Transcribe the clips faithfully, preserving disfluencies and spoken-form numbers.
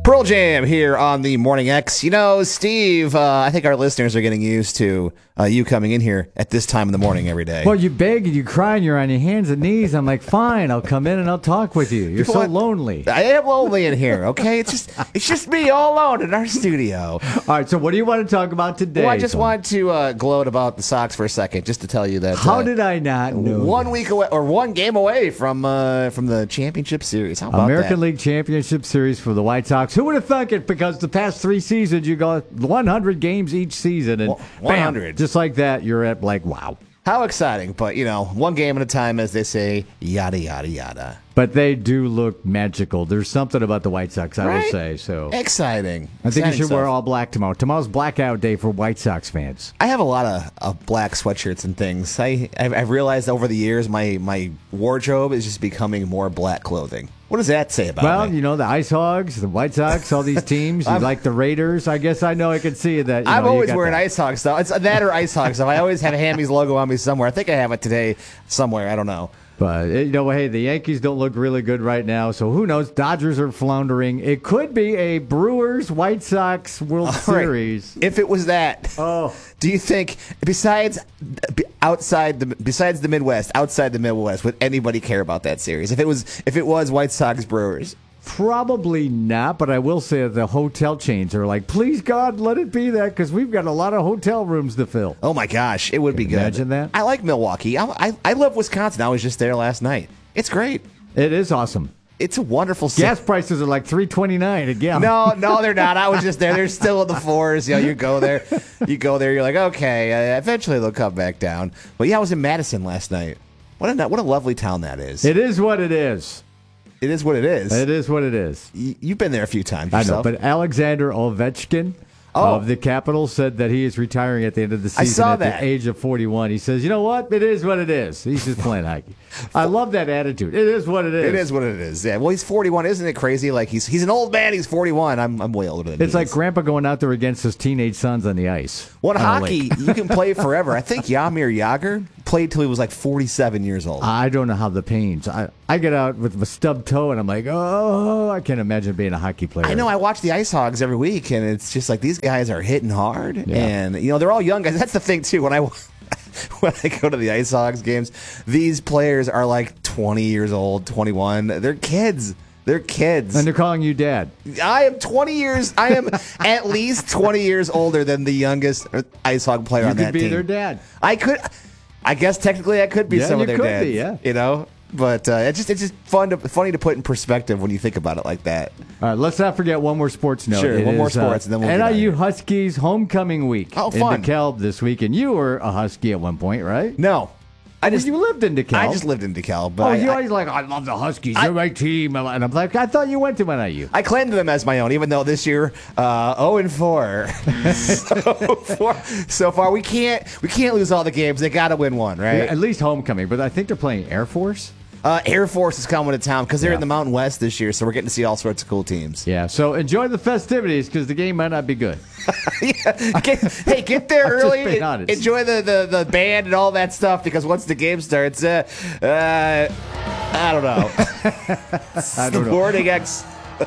Pearl Jam here on the Morning X. You know, Steve, uh, I think our listeners are getting used to uh, you coming in here at this time in the morning every day. Well, you beg and you cry and you're on your hands and knees. I'm like, fine, I'll come in and I'll talk with you. You're so lonely. I am lonely in here, okay? It's just it's just me all alone in our studio. All right, so what do you want to talk about today? Well, I just Tom? want to uh, gloat about the Sox for a second, just to tell you that. How uh, did I not know? One week away, or one game away from uh, from the championship series. How about American that? League Championship Series for the White Sox. Who would have thunk it? Because the past three seasons, you got one hundred games each season, and one hundred. Bam, just like that, you're at like, wow. How exciting, but, you know, one game at a time, as they say, yada, yada, yada. But they do look magical. There's something about the White Sox, I Right? will say. So Exciting. I think you Exciting should wear stuff. all black tomorrow. Tomorrow's blackout day for White Sox fans. I have a lot of, of black sweatshirts and things. I, I've, I've realized over the years my, my wardrobe is just becoming more black clothing. What does that say about Well, me? you know, the Ice Hogs, the White Sox, all these teams. You I'm- like the Raiders. I guess I know I can see that. You I'm know, you always got wearing that. Ice Hog stuff. It's that or Ice Hog stuff. I always have Hammy's logo on me somewhere. I think I have it today somewhere. I don't know. But, you know, hey, the Yankees don't look really good right now, so who knows? Dodgers are floundering. It could be a Brewers-White Sox World All right. Series. If it was that, Oh. do you think besides outside the besides the Midwest, outside the Midwest, would anybody care about that series? If it was if it was White Sox Brewers, Probably not, but I will say that the hotel chains are like, please, God, let it be that, because we've got a lot of hotel rooms to fill. oh my gosh, it would be good. imagine that? I like Milwaukee. I, I I love Wisconsin. I was just there last night. It's great. It is awesome. It's a wonderful city. Gas prices are like three twenty-nine again. No, no, they're not. I was just there. They're still in the fours. You know, you go there, you go there. You're like, okay, uh, eventually they'll come back down. But yeah, I was in Madison last night. What a what a lovely town that is. It is what it is. It is what it is. It is what it is. Y- You've been there a few times I know, yourself. but Alexander Ovechkin Oh. of the Capitals said that he is retiring at the end of the I season saw at that. the age of forty-one. He says, you know what? It is what it is. He's just playing hockey. I love that attitude. It is what it is. It is what it is. Yeah. Well, he's forty-one, isn't it crazy? Like he's he's an old man. He's forty-one. I'm I'm way older than It's he like is. Grandpa going out there against his teenage sons on the ice. Well, in on a hockey, lake. you can play forever. I think Jaromir Jagr played till he was like forty-seven years old. I don't know how the pains. I, I get out with a stubbed toe and I'm like, oh, I can't imagine being a hockey player. I know. I watch the Ice Hogs every week, and it's just like these guys are hitting hard, Yeah. and you know they're all young guys. That's the thing too. When I when I go to the Ice Hogs games, these players are like twenty years old, twenty-one. They're kids. They're kids. And they're calling you dad. I am twenty years. I am at least twenty years older than the youngest Ice Hog player You on could that be team. their dad. I could. I guess technically I could be Yeah, some you of their could dads. be, yeah. You know. But uh, it's just it's just fun to funny to put in perspective when you think about it like that. All right, let's not forget one more sports note. Sure, It one more is, uh, sports, and then we'll get out N I U of here. Huskies homecoming week Oh, in fun. DeKalb this week, and you were a Husky at one point, right? No, I just you lived in DeKalb. I just lived in DeKalb. But Oh, I, you I, always like, I love the Huskies. I- They're my team. And I'm like, I thought you went to N I U. I claimed them as my own, even though this year uh, zero and four. so, far, so far, we can't we can't lose all the games. They got to win one, right? At least homecoming, but I think they're playing Air Force. Uh, Air Force is coming to town because they're Yeah. in the Mountain West this year, so we're getting to see all sorts of cool teams. Yeah, so enjoy the festivities because the game might not be good. Yeah. Get, hey, get there I'm just early. being honest. Enjoy the, the, the band and all that stuff because once the game starts, uh, uh, I don't know. I the don't know. Morning X.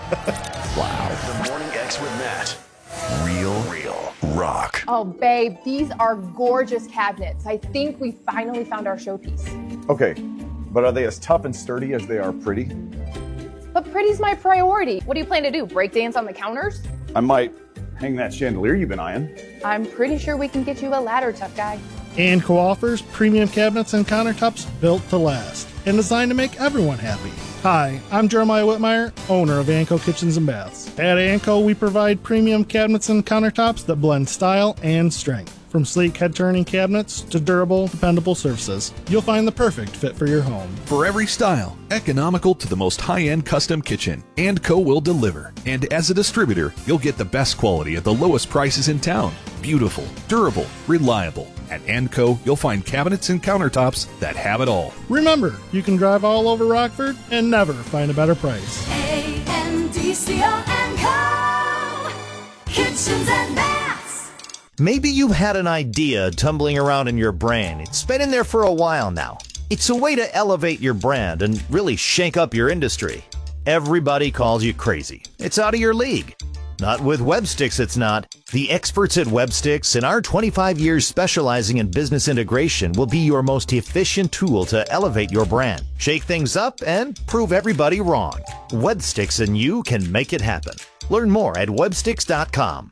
The Morning X with Matt. Real, real rock. Oh, babe, these are gorgeous cabinets. I think we finally found our showpiece. Okay, but are they as tough and sturdy as they are pretty? But pretty's my priority. What do you plan to do? Break dance on the counters? I might hang that chandelier you've been eyeing. I'm pretty sure we can get you a ladder, tough guy. Anco offers premium cabinets and countertops built to last and designed to make everyone happy. Hi, I'm Jeremiah Whitmire, owner of Anco Kitchens and Baths. At Anco, we provide premium cabinets and countertops that blend style and strength. From sleek head-turning cabinets to durable, dependable surfaces, you'll find the perfect fit for your home. For every style, economical to the most high-end custom kitchen, Andco will deliver. And as a distributor, you'll get the best quality at the lowest prices in town. Beautiful, durable, reliable. At Andco, you'll find cabinets and countertops that have it all. Remember, you can drive all over Rockford and never find a better price. A N D C O and Co. Kitchens and Baths. Maybe you've had an idea tumbling around in your brain. It's been in there for a while now. It's a way to elevate your brand and really shake up your industry. everybody calls you crazy. It's out of your league. Not with WebSticks, it's not. The experts at WebSticks and our twenty-five years specializing in business integration will be your most efficient tool to elevate your brand, shake things up, and prove everybody wrong. WebSticks and you can make it happen. Learn more at websticks dot com.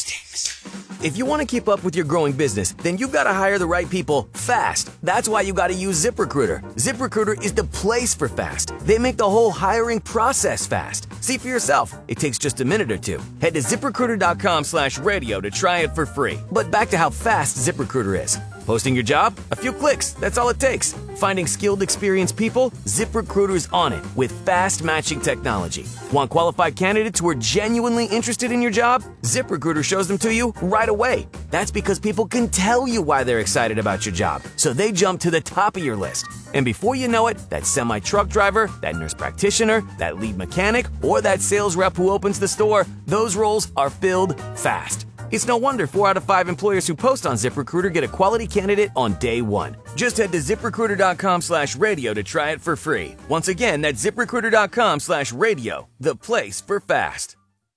If you want to keep up with your growing business, then you've got to hire the right people fast. That's why you got to use ZipRecruiter. ZipRecruiter is the place for fast. They make the whole hiring process fast. See for yourself. It takes just a minute or two. Head to ZipRecruiter.com slash radio to try it for free. But back to how fast ZipRecruiter is. Posting your job? A few clicks. That's all it takes. Finding skilled, experienced people? ZipRecruiter's on it with fast matching technology. Want qualified candidates who are genuinely interested in your job? ZipRecruiter shows them to you right away. That's because people can tell you why they're excited about your job, so they jump to the top of your list. And before you know it, that semi-truck driver, that nurse practitioner, that lead mechanic, or that sales rep who opens the store, those roles are filled fast. It's no wonder four out of five employers who post on ZipRecruiter get a quality candidate on day one. Just head to ZipRecruiter.com slash radio to try it for free. Once again, that's ZipRecruiter.com slash radio, the place for fast.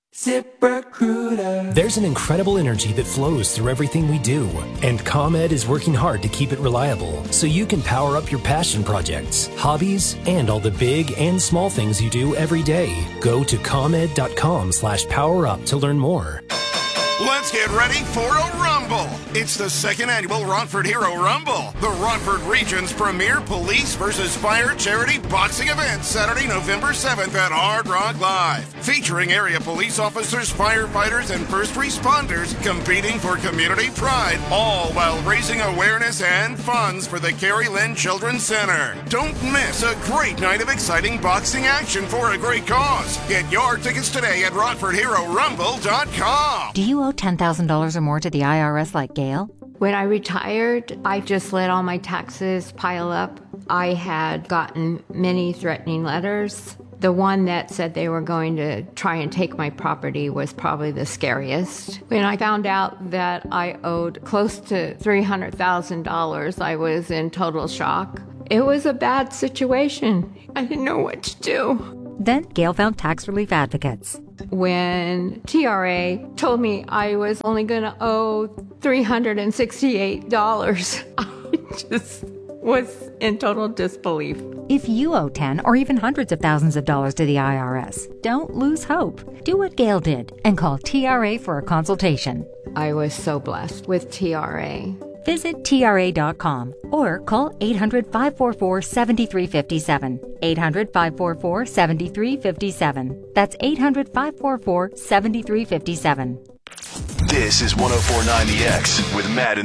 ZipRecruiter. There's an incredible energy that flows through everything we do, and ComEd is working hard to keep it reliable so you can power up your passion projects, hobbies, and all the big and small things you do every day. Go to ComEd.com slash power up to learn more. Let's get ready for a Rumble. It's the second annual Rockford Hero Rumble, the Rockford region's premier police versus fire charity boxing event, Saturday, November seventh at Hard Rock Live. Featuring area police officers, firefighters, and first responders competing for community pride, all while raising awareness and funds for the Carrie Lynn Children's Center. Don't miss a great night of exciting boxing action for a great cause. Get your tickets today at Rockford Hero Rumble dot com. Do you owe ten thousand dollars or more to the I R S like Gail? When I retired, I just let all my taxes pile up. I had gotten many threatening letters. The one that said they were going to try and take my property was probably the scariest. When I found out that I owed close to three hundred thousand dollars, I was in total shock. It was a bad situation. I didn't know what to do. Then Gail found tax relief advocates. When T R A told me I was only going to owe three hundred sixty-eight dollars, I just was in total disbelief. If you owe ten or even hundreds of thousands of dollars to the I R S, don't lose hope. Do what Gail did and call T R A for a consultation. I was so blessed with T R A. Visit T R A dot com or call eight hundred, five four four, seven three five seven. eight hundred, five four four, seven three five seven. That's eight hundred, five four four, seven three five seven. This is one oh four point nine The X with Matt and